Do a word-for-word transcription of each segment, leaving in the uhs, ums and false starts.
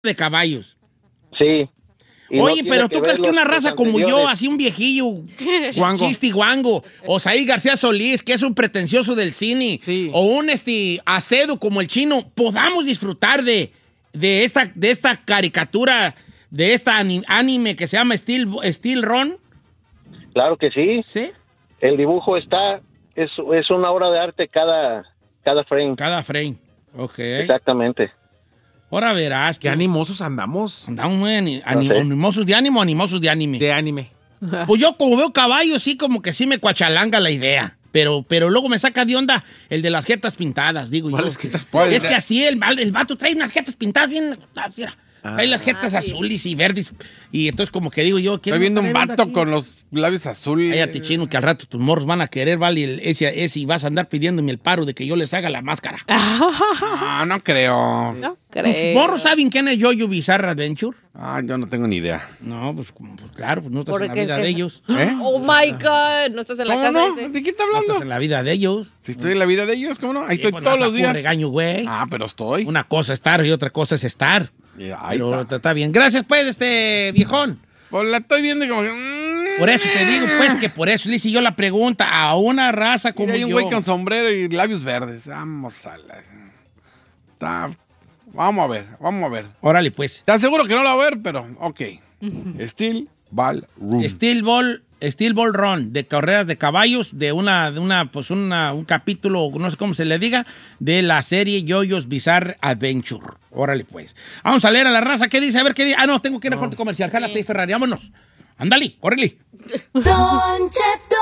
de caballos. Sí. Oye, no pero tú crees que una raza como yo, así un viejillo, chisti guango, o Saí García Solís, que es un pretencioso del cine, sí. o un este, acedo como el chino, podamos disfrutar de, de, esta, de esta caricatura, de esta anime que se llama Steel, Steel Run? Claro que sí. ¿Sí? El dibujo está, es, es una obra de arte cada, cada frame. Cada frame, ok. Exactamente. Ahora verás. ¿Qué animosos andamos? Andamos muy ani ani no sé. animosos de ánimo, animosos de anime. De anime. Pues yo como veo caballos, sí, como que sí me cuachalanga la idea. Pero, pero luego me saca de onda el de las jetas pintadas, digo yo. ¿Cuáles jetas pintadas? Es que así el, el vato trae unas jetas pintadas bien... Así era. Ah, hay las jetas ah, sí. azules y verdes. Y entonces como que digo yo... Estoy viendo un vato con los labios azules. Cállate, chino, que al rato tus morros van a querer, ¿vale? El, ese, ese, y vas a andar pidiéndome el paro de que yo les haga la máscara. Ah, no creo. No creo. ¿Tus morros saben quién es Yo-Yo Bizarre Adventure? Ah, yo no tengo ni idea. No, pues, pues claro, pues no estás en la vida de ellos. ¿Eh? Oh, my God. ¿No estás en la casa no? de ese? ¿De qué estás hablando? No estás en la vida de ellos. Si estoy en la vida de ellos, ¿cómo no? Ahí sí, estoy pues, todos los días. regaño, güey. Ah, pero estoy. Una cosa es estar y otra cosa es estar. Ahí pero está. está bien. Gracias, pues, este viejón. Pues la estoy viendo como que... Mmm. Por eso te digo, pues, que por eso le hice yo la pregunta a una raza como yo. Hay un güey con sombrero y labios verdes. Vamos a la... Está... Vamos a ver, vamos a ver. Órale, pues. Te aseguro que no la voy a ver, pero ok. Uh-huh. Steel Ball Run. Steel Ball, Steel Ball Run, de carreras de caballos, de una, de una, pues una, un capítulo, no sé cómo se le diga, de la serie Yo-Yo's Bizarre Adventure. Órale, pues. Vamos a leer a la raza. ¿Qué dice? A ver qué dice. Ah, no, tengo que ir a corte comercial. Jálate, sí. Ferrari, vámonos. Ándale, órale. Don Cheto.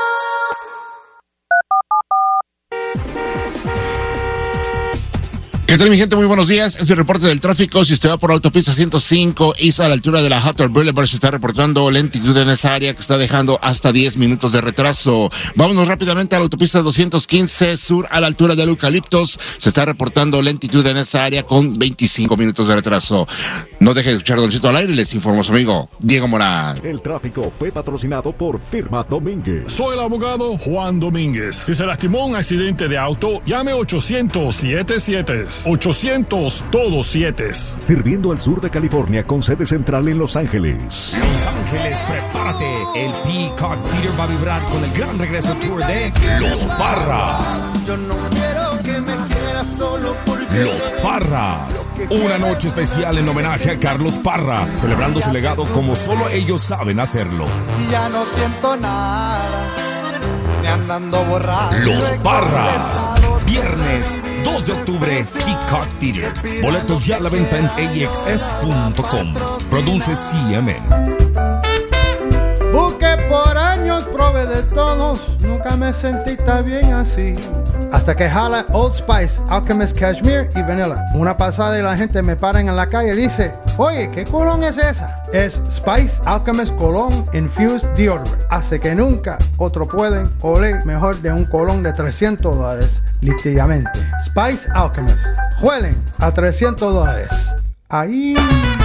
¿Qué tal, mi gente? Muy buenos días. Es el reporte del tráfico. Si usted va por la autopista ciento cinco, Isa, a la altura de la Hutter Boulevard, se está reportando lentitud en esa área que está dejando hasta diez minutos de retraso. Vámonos rápidamente a la autopista doscientos quince Sur, a la altura del Eucaliptos. Se está reportando lentitud en esa área con veinticinco minutos de retraso. No deje de escuchar Don Cheto al aire. Les informó su amigo Diego Morán. El tráfico fue patrocinado por Firma Domínguez. Soy el abogado Juan Domínguez. Si se lastimó un accidente de auto, llame ochocientos siete siete. ochocientos todos siete. Sirviendo al sur de California con sede central en Los Ángeles. Los Ángeles, prepárate. El Peacock Theater va a vibrar con el gran regreso tour de Los Parras. Yo no quiero que me quieras solo porque Los Parras. Una noche especial en homenaje a Carlos Parra, celebrando su legado como solo ellos saben hacerlo. Y ya no siento nada. Andando borracho. Los Parras. Viernes dos de octubre, Peacock Theater. Boletos ya a la venta en A X S punto com. Produce C M N. Busqué por años, probé de todos. Nunca me sentí tan bien así. Hasta que jala Old Spice, Alchemist Cashmere y Vanilla. Una pasada y la gente me para en la calle y dice: oye, ¿qué colón es esa? Es Spice Alchemist Cologne Infused Deodorant. Hace que nunca otro pueden oler mejor de un colón de trescientos dólares. Literalmente. Spice Alchemist. Huelen a trescientos dólares. Ahí...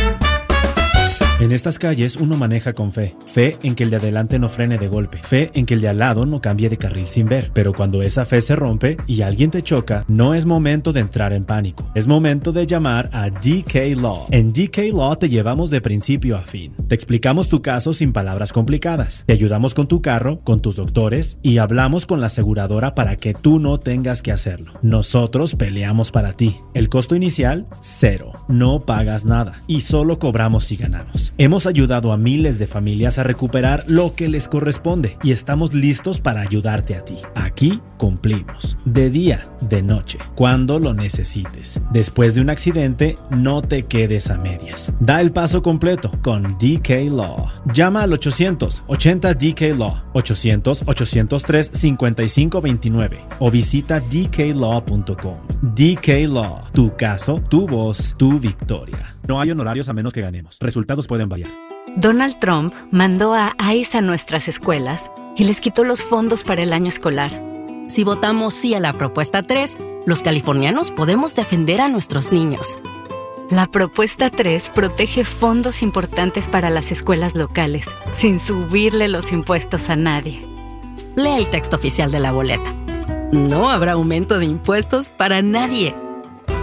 En estas calles uno maneja con fe. Fe en que el de adelante no frene de golpe. Fe en que el de al lado no cambie de carril sin ver. Pero cuando esa fe se rompe y alguien te choca, no es momento de entrar en pánico. Es momento de llamar a D K Law. En D K Law te llevamos de principio a fin. Te explicamos tu caso sin palabras complicadas. Te ayudamos con tu carro, con tus doctores y hablamos con la aseguradora para que tú no tengas que hacerlo. Nosotros peleamos para ti. El costo inicial, cero. No pagas nada y solo cobramos si ganamos. Hemos ayudado a miles de familias a recuperar lo que les corresponde y estamos listos para ayudarte a ti. Aquí cumplimos. De día, de noche, cuando lo necesites. Después de un accidente, no te quedes a medias. Da el paso completo con D K Law. Llama al ochocientos ochenta D K Law, ochocientos ochocientos tres cincuenta y cinco veintinueve o visita D K law punto com. D K Law. Tu caso, tu voz, tu victoria. No hay honorarios a menos que ganemos. Resultados pueden variar. Donald Trump mandó a ICE a nuestras escuelas y les quitó los fondos para el año escolar. Si votamos sí a la propuesta tres, los californianos podemos defender a nuestros niños. La propuesta tres protege fondos importantes para las escuelas locales, sin subirle los impuestos a nadie. Lee el texto oficial de la boleta. No habrá aumento de impuestos para nadie.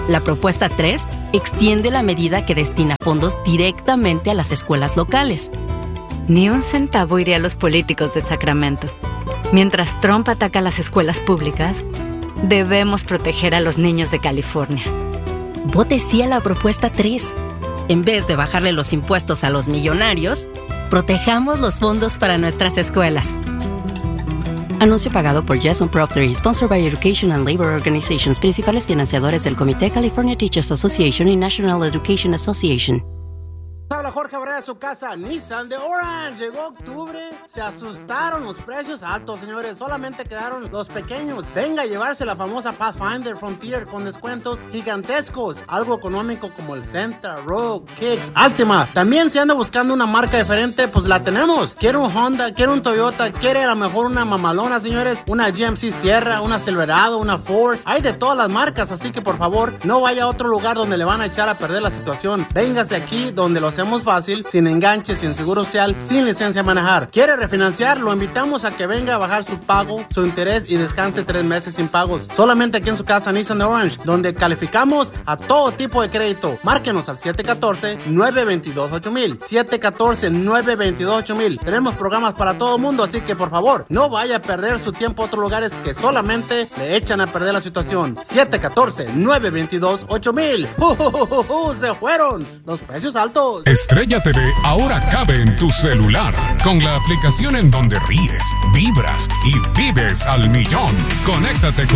La propuesta tres extiende la medida que destina fondos directamente a las escuelas locales. Ni un centavo iría a los políticos de Sacramento. Mientras Trump ataca a las escuelas públicas, debemos proteger a los niños de California. Vote sí a la propuesta tres. En vez de bajarle los impuestos a los millonarios, protejamos los fondos para nuestras escuelas. Anuncio pagado por Jason Prof tres, sponsored by Education and Labor Organizations, principales financiadores del Comité California Teachers Association y National Education Association. Habla Jorge Barrera de su casa, Nissan de Orange. Llegó octubre, se asustaron los precios altos, señores. Solamente quedaron los pequeños. Venga a llevarse la famosa Pathfinder Frontier con descuentos gigantescos. Algo económico como el Sentra, Rogue, Kicks, Altima. También si anda buscando una marca diferente, pues la tenemos. Quiere un Honda, quiere un Toyota, quiere a lo mejor una mamalona, señores. Una G M C Sierra, una Silverado, una Ford. Hay de todas las marcas, así que por favor, no vaya a otro lugar donde le van a echar a perder la situación. Véngase aquí donde los hacemos fácil, sin enganche, sin seguro social, sin licencia a manejar. ¿Quiere refinanciar? Lo invitamos a que venga a bajar su pago, su interés y descanse tres meses sin pagos. Solamente aquí en su casa Nissan de Orange, donde calificamos a todo tipo de crédito. Márquenos al siete uno cuatro, nueve dos dos, ocho mil. siete uno cuatro, nueve dos dos, ocho mil. Tenemos programas para todo el mundo, así que por favor, no vaya a perder su tiempo a otros lugares que solamente le echan a perder la situación. siete uno cuatro, nueve dos dos, ocho mil. ¡Uh, uh, uh, uh, uh! ¡Se fueron los precios altos! Estrella T V ahora cabe en tu celular con la aplicación en donde ríes, vibras y vives al millón. Conéctate con